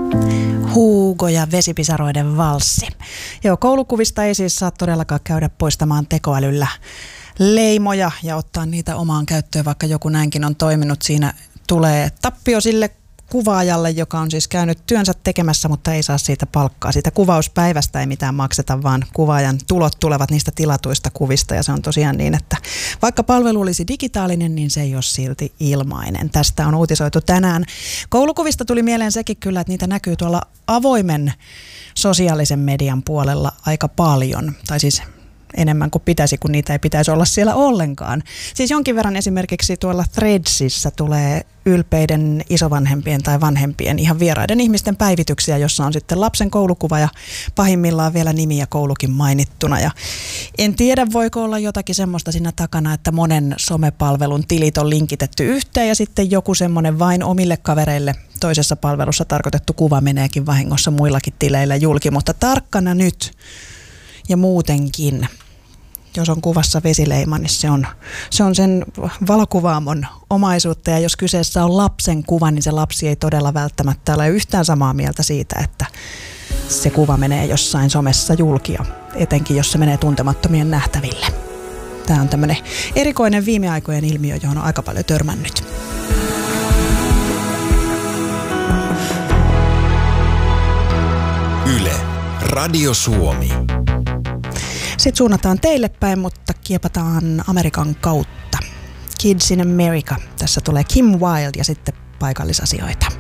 Hugo ja vesipisaroiden valssi. Joo, koulukuvista ei siis saa todellakaan käydä poistamaan tekoälyllä leimoja ja ottaa niitä omaan käyttöön, vaikka joku näinkin on toiminut. Siinä tulee tappio sille kuvaajalle, joka on siis käynyt työnsä tekemässä, mutta ei saa siitä palkkaa. Siitä kuvauspäivästä ei mitään makseta, vaan kuvaajan tulot tulevat niistä tilatuista kuvista. Ja se on tosiaan niin, että vaikka palvelu olisi digitaalinen, niin se ei ole silti ilmainen. Tästä on uutisoitu tänään. Koulukuvista tuli mieleen sekin kyllä, että niitä näkyy tuolla avoimen sosiaalisen median puolella aika paljon. Tai siis enemmän kuin pitäisi, kun niitä ei pitäisi olla siellä ollenkaan. Siis jonkin verran esimerkiksi tuolla Threadsissa tulee ylpeiden isovanhempien tai vanhempien ihan vieraiden ihmisten päivityksiä, jossa on sitten lapsen koulukuva ja pahimmillaan vielä nimi ja koulukin mainittuna. Ja en tiedä, voiko olla jotakin semmoista siinä takana, että monen somepalvelun tilit on linkitetty yhteen ja sitten joku semmoinen vain omille kavereille toisessa palvelussa tarkoitettu kuva meneekin vahingossa muillakin tileillä julki, mutta tarkkana nyt. Ja muutenkin, jos on kuvassa vesileima, niin se on sen valokuvaamon omaisuutta. Ja jos kyseessä on lapsen kuva, niin se lapsi ei todella välttämättä ole yhtään samaa mieltä siitä, että se kuva menee jossain somessa julkia, etenkin jos se menee tuntemattomien nähtäville. Tämä on tämmöinen erikoinen viime aikojen ilmiö, johon on aika paljon törmännyt. Yle, Radio Suomi. Sitten suunnataan teille päin, mutta kiepataan Amerikan kautta. Kids in America. Tässä tulee Kim Wilde ja sitten paikallisasioita.